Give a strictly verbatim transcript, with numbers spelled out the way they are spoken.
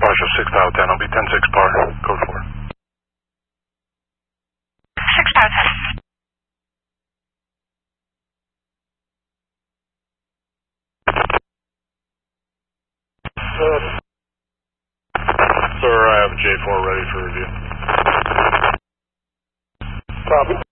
Partial six out of ten, I'll be ten six par, code four. six out of ten. Uh, sir, I have a J four ready for review. Copy.